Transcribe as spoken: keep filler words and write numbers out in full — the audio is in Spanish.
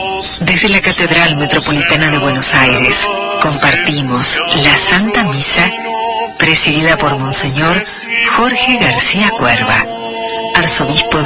Desde la Catedral Metropolitana de Buenos Aires compartimos la Santa Misa presidida por Monseñor Jorge García Cuerva, arzobispo